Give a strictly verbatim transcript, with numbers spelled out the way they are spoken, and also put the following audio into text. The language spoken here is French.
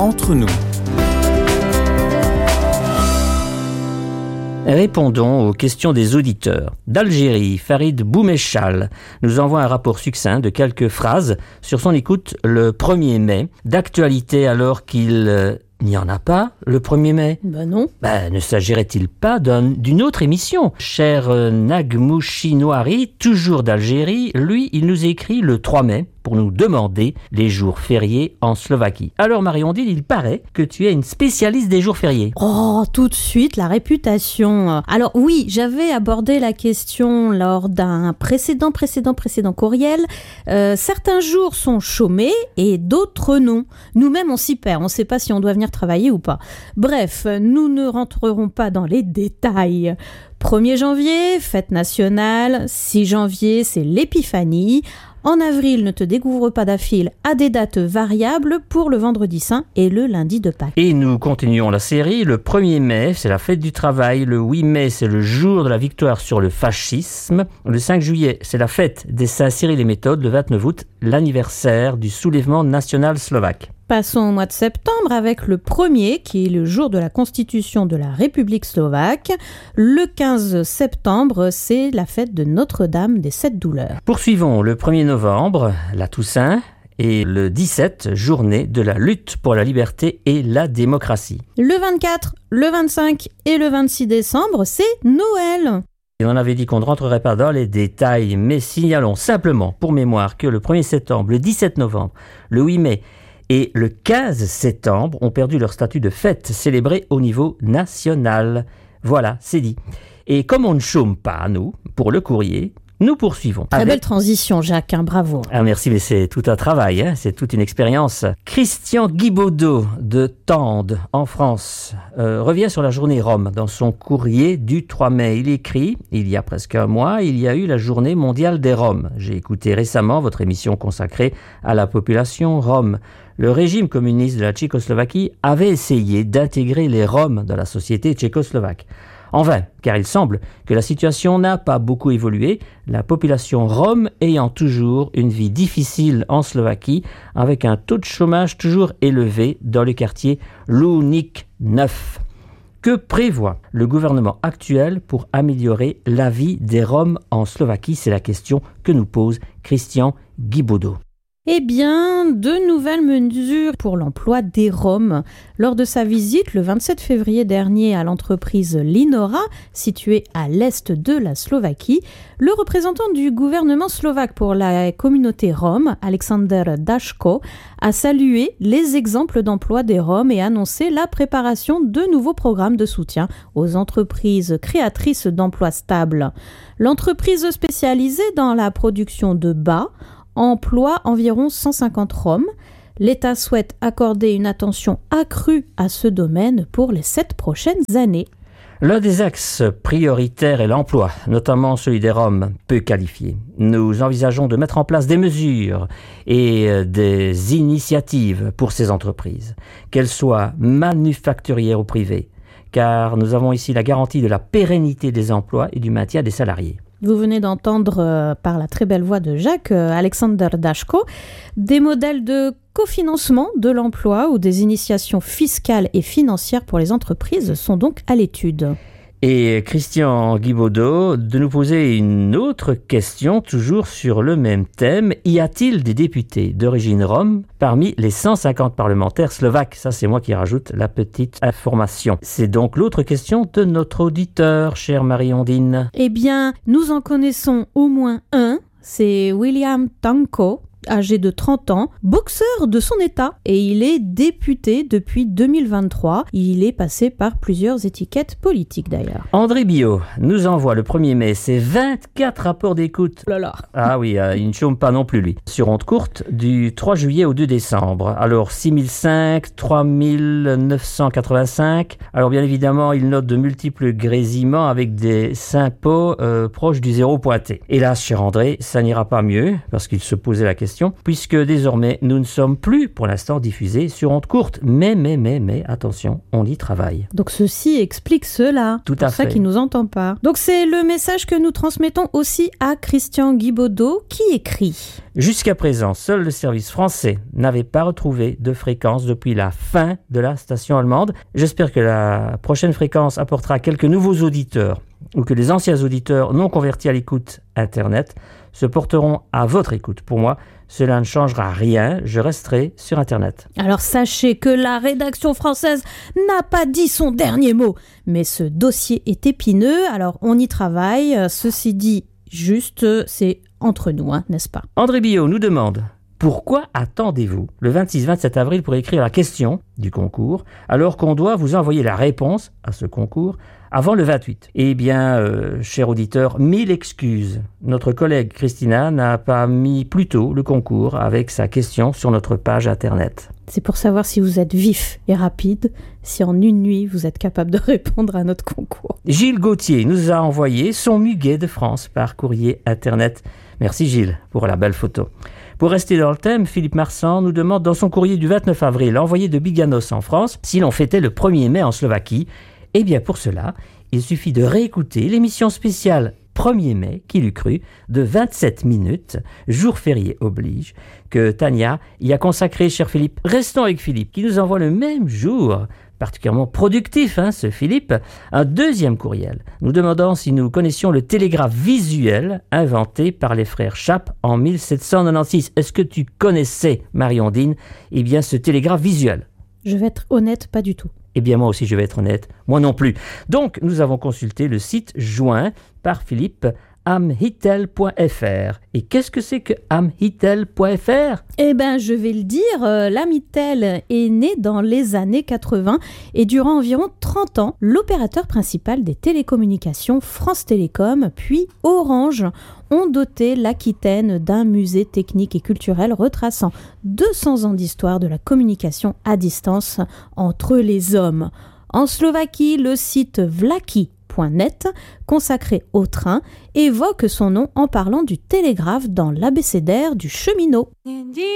Entre nous. Répondons aux questions des auditeurs. D'Algérie, Farid Boumechal nous envoie un rapport succinct de quelques phrases sur son écoute le premier mai. D'actualité alors qu'il euh, n'y en a pas le premier mai. Ben non. Ben, ne s'agirait-il pas d'un, d'une autre émission? Cher euh, Nagmouchi Noari, toujours d'Algérie, lui, il nous écrit le trois mai pour nous demander les jours fériés en Slovaquie. Alors Marie-Ondine, il paraît que tu es une spécialiste des jours fériés. Oh, tout de suite, la réputation. Alors oui, j'avais abordé la question lors d'un précédent, précédent, précédent courriel. Euh, certains jours sont chômés et d'autres non. Nous-mêmes, on s'y perd. On ne sait pas si on doit venir travailler ou pas. Bref, nous ne rentrerons pas dans les détails. premier janvier, fête nationale. six janvier, c'est l'épiphanie. En avril, ne te découvre pas d'affil à des dates variables pour le vendredi saint et le lundi de Pâques. Et nous continuons la série. Le premier mai, c'est la fête du travail. Le huit mai, c'est le jour de la victoire sur le fascisme. Le cinq juillet, c'est la fête des Saints Cyril et Méthode. Le vingt-neuf août, l'anniversaire du soulèvement national slovaque. Passons au mois de septembre avec le premier, qui est le jour de la constitution de la République slovaque. Le quinze septembre, c'est la fête de Notre-Dame des Sept Douleurs. Poursuivons le premier novembre, la Toussaint, et le dix-sept, journée de la lutte pour la liberté et la démocratie. Le vingt-quatre, le vingt-cinq et le vingt-six décembre, c'est Noël. Et on avait dit qu'on ne rentrerait pas dans les détails, mais signalons simplement pour mémoire que le premier septembre, le dix-sept novembre, le huit mai et le quinze septembre ont perdu leur statut de fête célébrée au niveau national. Voilà, c'est dit. Et comme on ne chôme pas, nous, pour le courrier, nous poursuivons. Très avec... belle transition, Jacques, hein, bravo. Ah, merci, mais c'est tout un travail, hein, c'est toute une expérience. Christian Guibaudot de Tende, en France, euh, revient sur la journée Rome dans son courrier du trois mai. Il écrit, il y a presque un mois, il y a eu la journée mondiale des Roms. J'ai écouté récemment votre émission consacrée à la population Rome. Le régime communiste de la Tchécoslovaquie avait essayé d'intégrer les Roms dans la société tchécoslovaque. En vain, car il semble que la situation n'a pas beaucoup évolué, la population rome ayant toujours une vie difficile en Slovaquie, avec un taux de chômage toujours élevé dans le quartier Luník neuf. Que prévoit le gouvernement actuel pour améliorer la vie des Roms en Slovaquie? C'est la question que nous pose Christian Guibaudot. Eh bien, de nouvelles mesures pour l'emploi des Roms. Lors de sa visite le vingt-sept février dernier à l'entreprise Linora, située à l'est de la Slovaquie, le représentant du gouvernement slovaque pour la communauté Rome, Alexander Daško, a salué les exemples d'emploi des Roms et annoncé la préparation de nouveaux programmes de soutien aux entreprises créatrices d'emplois stables. L'entreprise spécialisée dans la production de bas emploie environ cent cinquante Roms. L'État souhaite accorder une attention accrue à ce domaine pour les sept prochaines années. L'un des axes prioritaires est l'emploi, notamment celui des Roms peu qualifiés. Nous envisageons de mettre en place des mesures et des initiatives pour ces entreprises, qu'elles soient manufacturières ou privées, car nous avons ici la garantie de la pérennité des emplois et du maintien des salariés. Vous venez d'entendre euh, par la très belle voix de Jacques, euh, Alexander Daško, des modèles de cofinancement de l'emploi ou des initiations fiscales et financières pour les entreprises sont donc à l'étude. Et Christian Guibaudot de nous poser une autre question, toujours sur le même thème. Y a-t-il des députés d'origine rome parmi les cent cinquante parlementaires slovaques? Ça, c'est moi qui rajoute la petite information. C'est donc l'autre question de notre auditeur, chère Marie-Ondine. Eh bien, nous en connaissons au moins un. C'est William Tanko, âgé de trente ans, boxeur de son état, et il est député depuis deux mille vingt-trois. Il est passé par plusieurs étiquettes politiques d'ailleurs. André Biot nous envoie le premier mai ses vingt-quatre rapports d'écoute. Oh là là. Ah oui, euh, il ne chôme pas non plus lui. Sur onde courte du trois juillet au deux décembre. Alors six mille cinq, trois mille neuf cent quatre-vingt-cinq. Alors bien évidemment, il note de multiples grésillements avec des sympos euh, proches du zéro pointé. Hélas, cher André, ça n'ira pas mieux, parce qu'il se posait la question question, puisque désormais nous ne sommes plus pour l'instant diffusés sur ondes courtes. Mais, mais, mais, mais, attention, on y travaille. Donc ceci explique cela. Tout à pour ça fait. qu'il nous entend pas. Donc c'est le message que nous transmettons aussi à Christian Guibaudot qui écrit. Jusqu'à présent, seul le service français n'avait pas retrouvé de fréquence depuis la fin de la station allemande. J'espère que la prochaine fréquence apportera quelques nouveaux auditeurs ou que les anciens auditeurs non convertis à l'écoute Internet se porteront à votre écoute. Pour moi, cela ne changera rien, je resterai sur Internet. Alors sachez que la rédaction française n'a pas dit son dernier mot, mais ce dossier est épineux, alors on y travaille. Ceci dit, juste, c'est entre nous, hein, n'est-ce pas? André Billot nous demande « Pourquoi attendez-vous le vingt-six vingt-sept avril pour écrire la question du concours, alors qu'on doit vous envoyer la réponse à ce concours avant le vingt-huit ?» Eh bien, euh, cher auditeur, mille excuses. Notre collègue Christina n'a pas mis plus tôt le concours avec sa question sur notre page Internet. C'est pour savoir si vous êtes vif et rapide, si en une nuit vous êtes capable de répondre à notre concours. Gilles Gauthier nous a envoyé son muguet de France par courrier Internet. Merci Gilles pour la belle photo. Pour rester dans le thème, Philippe Marsan nous demande dans son courrier du vingt-neuf avril, envoyé de Biganos en France, si l'on fêtait le premier mai en Slovaquie. Eh bien pour cela, il suffit de réécouter l'émission spéciale premier mai, qui l'eût cru, de vingt-sept minutes, jour férié oblige, que Tania y a consacré, cher Philippe. Restons avec Philippe, qui nous envoie le même jour, particulièrement productif, hein, ce Philippe, un deuxième courriel, nous demandant si nous connaissions le télégraphe visuel inventé par les frères Chappe en mille sept cent quatre-vingt-seize. Est-ce que tu connaissais, Marie-Ondine, eh bien, ce télégraphe visuel? Je vais être honnête, pas du tout. Eh bien, moi aussi, je vais être honnête, moi non plus. Donc, nous avons consulté le site joint par Philippe, amhitel point f r. Et qu'est-ce que c'est que amhitel point f r? Eh bien, je vais le dire, euh, l'Amitel est né dans les années quatre-vingts et durant environ trente ans, l'opérateur principal des télécommunications, France Télécom, puis Orange, ont doté l'Aquitaine d'un musée technique et culturel retraçant deux cents ans d'histoire de la communication à distance entre les hommes. En Slovaquie, le site vlaki point net, consacré au train, évoque son nom en parlant du télégraphe dans l'abécédaire du cheminot.